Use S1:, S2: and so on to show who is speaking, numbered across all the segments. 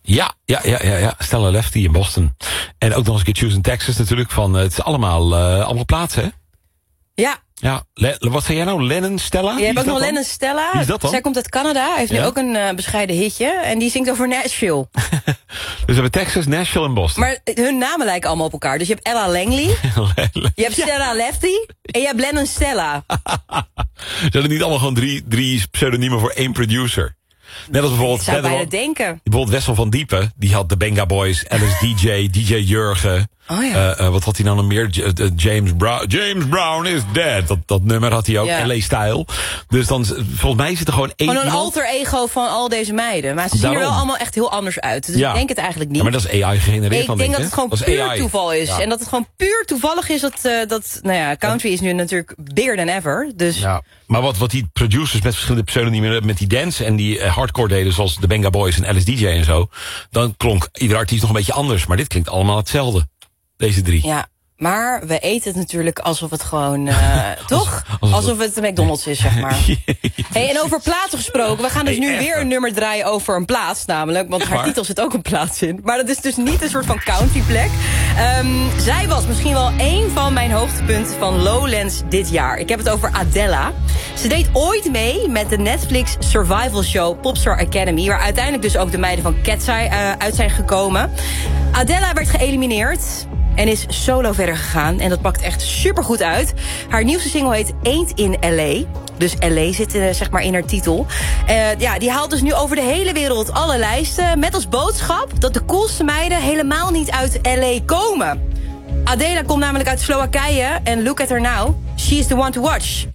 S1: Ja. Stella Lefty in Boston. En ook nog eens een keer Choose in Texas natuurlijk. Het is allemaal plaatsen, hè?
S2: Ja.
S1: Ja, wat zei jij nou? Lennon Stella?
S2: Je hebt ook nog Lennon Stella.
S1: Wie is dat dan?
S2: Zij komt uit Canada. Heeft nu ook een bescheiden hitje. En die zingt over Nashville.
S1: Dus we hebben Texas, Nashville en Boston.
S2: Maar hun namen lijken allemaal op elkaar. Dus je hebt Ella Langley. Je hebt Stella Lefty. En je hebt Lennon Stella.
S1: Zijn er niet allemaal gewoon drie pseudoniemen voor één producer? Net als bijvoorbeeld...
S2: Ik zou bijna denken.
S1: Bijvoorbeeld Wessel van Diepen. Die had de Benga Boys, Alice DJ Jurgen.
S2: Oh ja.
S1: Wat had hij nou nog meer? James Brown is dead. Dat nummer had hij ook.
S2: Ja.
S1: LA Style. Dus dan, volgens mij zit er gewoon één
S2: Gewoon een
S1: iemand.
S2: alter ego van al deze meiden. Maar ze zien er wel allemaal echt heel anders uit. Dus ik denk het eigenlijk niet.
S1: Ja, maar dat is AI gegenereerd.
S2: Ik denk dat het gewoon puur
S1: AI.
S2: toeval is. Ja. En dat het gewoon puur toevallig is dat country is nu natuurlijk bigger than ever. Dus...
S1: Ja. Maar wat die producers met verschillende pseudoniemen, met die dance en die hardcore deden, zoals de Benga Boys en Alice DJ en zo, dan klonk ieder artiest nog een beetje anders. Maar dit klinkt allemaal hetzelfde. Deze drie.
S2: Ja, maar we eten het natuurlijk alsof het gewoon, toch? Alsof het de McDonald's is, zeg maar. Hey, en over plaatsen gesproken, we gaan dus nu weer een nummer draaien over een plaats, namelijk, want haar titel zit ook een plaats in. Maar dat is dus niet een soort van countryplek. Zij was misschien wel één van mijn hoogtepunten van Lowlands dit jaar. Ik heb het over Adela. Ze deed ooit mee met de Netflix survival show Popstar Academy, waar uiteindelijk dus ook de meiden van Cat's Eye uit zijn gekomen. Adela werd geëlimineerd en is solo verder gegaan. En dat pakt echt supergoed uit. Haar nieuwste single heet Ain't in L.A. Dus L.A. zit zeg maar in haar titel. Die haalt dus nu over de hele wereld alle lijsten. Met als boodschap dat de coolste meiden helemaal niet uit L.A. komen. Adela komt namelijk uit Slowakije. En look at her now. She is the one to watch.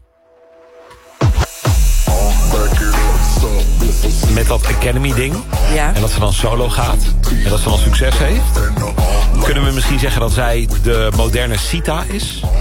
S1: Met dat Academy-ding.
S2: Ja.
S1: En dat ze dan solo gaat. En dat ze dan succes heeft. Kunnen we misschien zeggen dat zij de moderne Sita is?